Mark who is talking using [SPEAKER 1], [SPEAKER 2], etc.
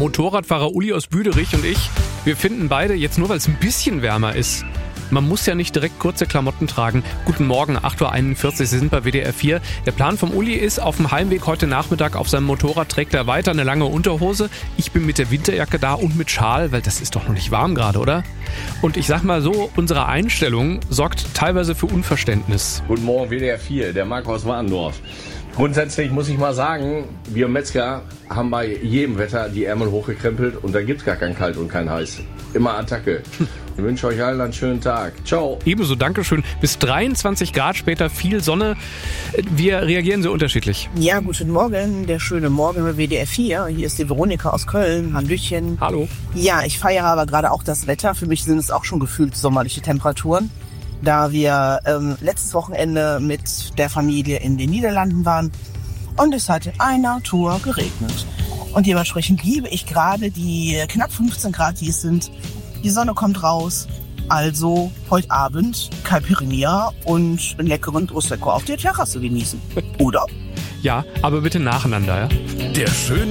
[SPEAKER 1] Motorradfahrer Uli aus Büderich und ich, wir finden beide, jetzt nur weil es ein bisschen wärmer ist, man muss ja nicht direkt kurze Klamotten tragen. Guten Morgen, 8.41 Uhr, Sie sind bei WDR 4. Der Plan vom Uli ist, auf dem Heimweg heute Nachmittag auf seinem Motorrad trägt er weiter eine lange Unterhose. Ich bin mit der Winterjacke da und mit Schal, weil das ist doch noch nicht warm gerade, oder? Und ich sag mal so, unsere Einstellung sorgt teilweise für Unverständnis.
[SPEAKER 2] Guten Morgen, WDR 4, der Marc aus Warendorf. Grundsätzlich muss ich mal sagen, wir Metzger haben bei jedem Wetter die Ärmel hochgekrempelt und da gibt's gar kein Kalt und kein Heiß. Immer Attacke. Ich wünsche euch allen einen schönen Tag. Ciao.
[SPEAKER 1] Ebenso, Dankeschön. Bis 23 Grad später, viel Sonne. Wir reagieren so unterschiedlich.
[SPEAKER 3] Ja, guten Morgen, der schöne Morgen bei WDR 4. Hier ist die Veronika aus Köln. Hallöchen.
[SPEAKER 1] Hallo.
[SPEAKER 3] Ja, ich feiere aber gerade auch das Wetter. Für mich sind es auch schon gefühlt sommerliche Temperaturen. Da wir letztes Wochenende mit der Familie in den Niederlanden waren und es hat in einer Tour geregnet. Und dementsprechend liebe ich gerade die knapp 15 Grad, die es sind. Die Sonne kommt raus, also heute Abend Caipirinha und einen leckeren Prosecco auf der Terrasse genießen. Oder?
[SPEAKER 1] Ja, aber bitte nacheinander, ja?
[SPEAKER 4] Der schöne